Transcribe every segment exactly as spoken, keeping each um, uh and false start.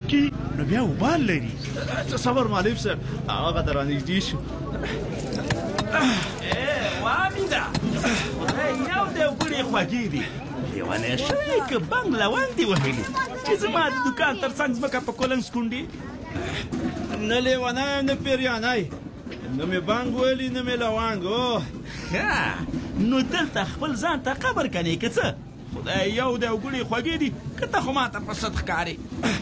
کی نو بیا وبال لري. تصور معلم صاحب هغه درانږدې شو. وامیده یو د وګړي خوږې دي لیونی شوی که بنګ لون دي وهلي چې زما د دوکان تر څنګ ځمکه په کولنګ سکونډي. نه لیونی یم نه پیریانی، نه مې بنګ ویلي نه مې لونګ. ښه نو دلته خپل ځان ته قبر کنې که څه؟ خدای یو د وګړي خوږې دي که ته خو ماته په صد ښکارې.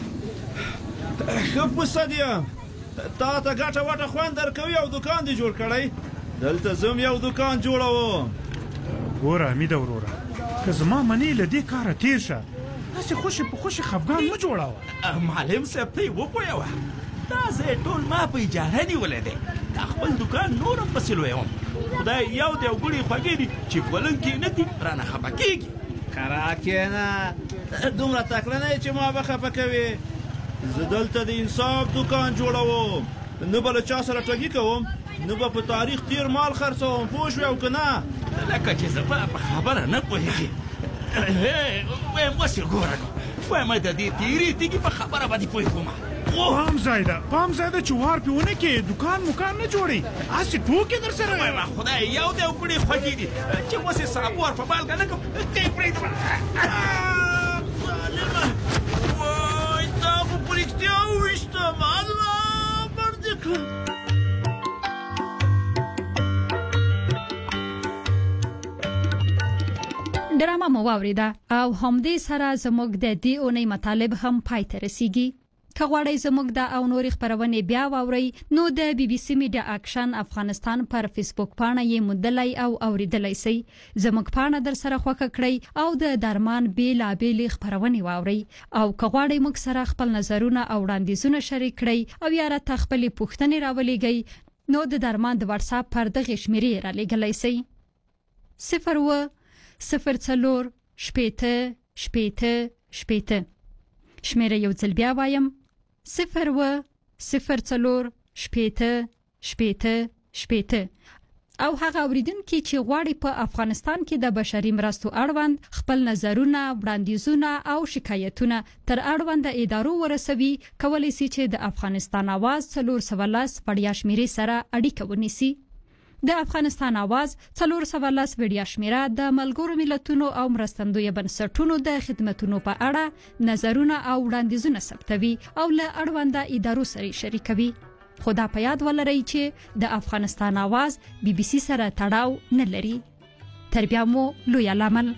ښه په صد یم، تا ته ګټه وټه خوند درکوي او دوکان دې جوړ کړی. دلته زم یو دوکان جوړوم. ګوره حمیده وروره، که زما منې له دې کاره تېر شه، هسې خوشې په خوشې خفګان مه جوړوه. معلم صاحب ته یې وپویوه دا ځای ټول ما په اجاره نیولی دی، دا خپل دوکان نور هم پسې لویوم. خدای یو د وګړي خوږې دي چې کولنګ کې نه دي رانه خفه کېږي. کرا کېنه دومره تکړه نه یې چې ما به خفه کوې. زه دلته د انصاف دوکان جوړوم، نه به له چا سره ټګي کوم، نه به په تاریخ تیر مال خرڅوم. پوه شوې او که نه؟ لکه چې زما په خبره نه پوهېږي. وایم وسې ګوره نو وایم د دې تیرې تیږي په خبره باندې پوه کومه. پام ځای ده پام ځای ده چې وار پې ونه کې دوکان مکان نه جوړي، هسې ټوکې در سره وایم خدای یو د وګړي خوږې دي چې وسې صابو ور په بالګه نه کړم دی پرېږدم. ظالمه وای تا خو په رښتیا وویشتم، الله مړ دې کړم. ډرامه مو واوریده او همدې سره زموږ د دې اونۍ مطالب هم پای ته رسیږي. که غواړئ زموږ د او نورې خپرونې بیا واورئ نو د بي بي سي میډیا اکشن افغانستان پر فیسبوک پاڼه یې موندلی او اوریدلی سئ. زموږ پاڼه در سره خوښه کړئ او د درمان بېلابېلې خپرونې واورئ. او که غواړئ موږ سره خپل نظرونه او وړاندیزونه شریک کړئ او یا راته خپلې پوښتنې راولیږئ نو د درمان د واتساپ پر دغې شمېرې رالیږلی سئ: صفر اووه صفر څلور شپېته شپېته شپېته. شمېره یو ځل بیا وایم: صفر اووه صفر څلور شپېته شپېته شپېته. او هغه اوریدونکي چې غواړي په افغانستان کې د بشري مرستو اړوند خپل نظرونه، وړاندیزونه او شکایتونه تر اړونده ادارو ورسوي، کولی سي چې د افغانستان آواز څلور سوه لس وړیا شمېرې سره اړیکه ونیسي. د افغانستان آواز څلور سوه لس وړیا شمېره د ملګرو ملتونو او مرستندویه بنسټونو د خدمتونو په اړه نظرونه او وړاندیزونه ثبتوي او له اړونده ادارو سره شریکوي. خو دا په یاد ولرئ چې د افغانستان آواز بي بي سي سره تړاو نه لري. تر بیا مو لوی العمل.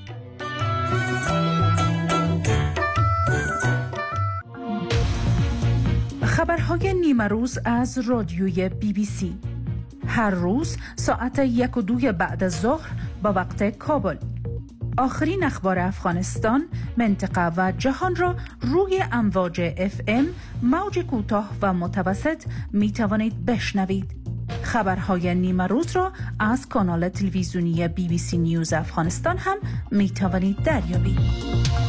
خبرهای نیمه روز از رادیوی بی بی سی هر روز ساعت یک و دوی بعد از ظهر با وقت کابل. آخرین اخبار افغانستان، منطقه و جهان را روی امواج اف ام، موج کوتاه و متوسط می توانید بشنوید. خبرهای نیمه روز را از کانال تلویزیونی بی بی سی نیوز افغانستان هم می توانید دریابید.